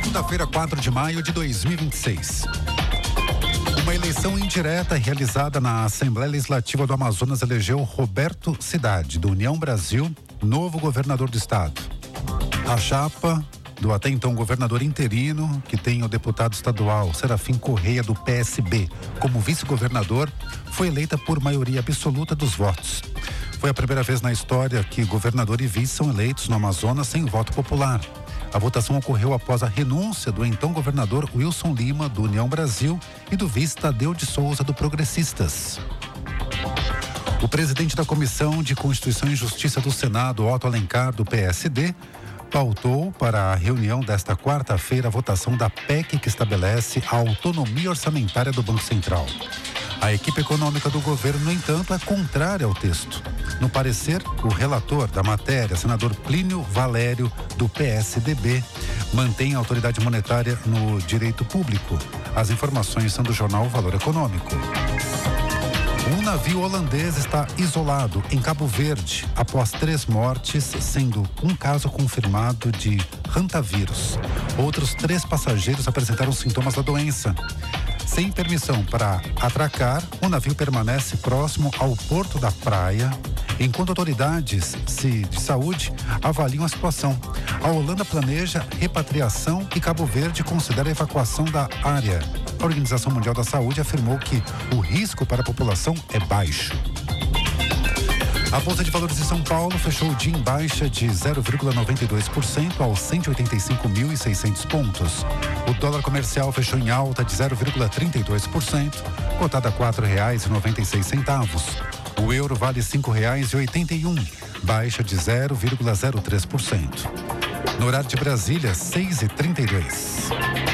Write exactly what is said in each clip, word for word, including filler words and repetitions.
Segunda-feira, quatro de maio de dois mil e vinte e seis. Uma eleição indireta realizada na Assembleia Legislativa do Amazonas elegeu Roberto Cidade, do União Brasil, novo governador do estado. A chapa do até então governador interino, que tem o deputado estadual Serafim Correia, do P S B, como vice-governador, foi eleita por maioria absoluta dos votos. Foi a primeira vez na história que governador e vice são eleitos no Amazonas sem voto popular. A votação ocorreu após a renúncia do então governador Wilson Lima, do União Brasil, e do vice Tadeu de Souza, do Progressistas. O presidente da Comissão de Constituição e Justiça do Senado, Otto Alencar, do P S D, pautou para a reunião desta quarta-feira a votação da P E C que estabelece a autonomia orçamentária do Banco Central. A equipe econômica do governo, no entanto, é contrária ao texto. No parecer, o relator da matéria, senador Plínio Valério, do P S D B, mantém a autoridade monetária no direito público. As informações são do jornal Valor Econômico. Um navio holandês está isolado em Cabo Verde após três mortes, sendo um caso confirmado de hantavírus. Outros três passageiros apresentaram sintomas da doença. Sem permissão para atracar, o navio permanece próximo ao porto da praia, enquanto autoridades de saúde avaliam a situação. A Holanda planeja repatriação e Cabo Verde considera a evacuação da área. A Organização Mundial da Saúde afirmou que o risco para a população é baixo. A Bolsa de Valores de São Paulo fechou o dia em baixa de zero vírgula noventa e dois por cento aos cento e oitenta e cinco mil e seiscentos pontos. O dólar comercial fechou em alta de zero vírgula trinta e dois por cento, cotado a quatro reais e noventa e seis centavos. O euro vale cinco reais e oitenta e um, baixa de zero vírgula zero três por cento. No horário de Brasília, seis e trinta e dois.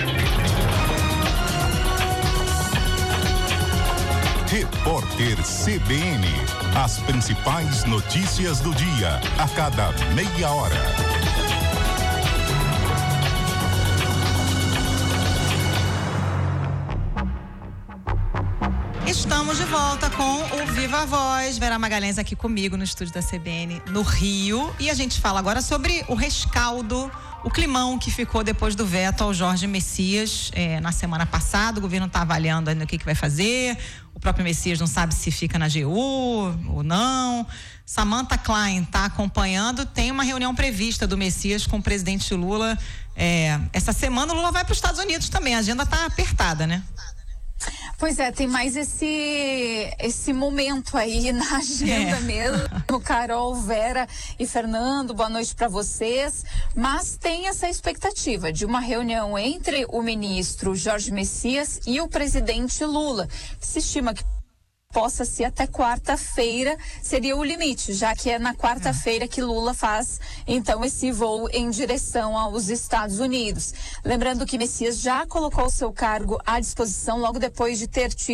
Repórter C B N. As principais notícias do dia, a cada meia hora. Estamos de volta com o Viva Voz. Vera Magalhães aqui comigo no estúdio da C B N no Rio. E a gente fala agora sobre o rescaldo, o climão que ficou depois do veto ao Jorge Messias é, na semana passada. O governo está avaliando ainda o que, que vai fazer. O próprio Messias não sabe se fica na G U ou não. Samantha Klein está acompanhando. Tem uma reunião prevista do Messias com o presidente Lula. É, essa semana o Lula vai para os Estados Unidos também. A agenda está apertada, né? Pois é, tem mais esse esse momento aí na agenda é. mesmo. Carol, Vera e Fernando, boa noite para vocês. Mas tem essa expectativa de uma reunião entre o ministro Jorge Messias e o presidente Lula. Se estima que possa ser até quarta-feira, seria o limite, já que é na quarta-feira que Lula faz, então, esse voo em direção aos Estados Unidos. Lembrando que Messias já colocou seu cargo à disposição logo depois de ter tido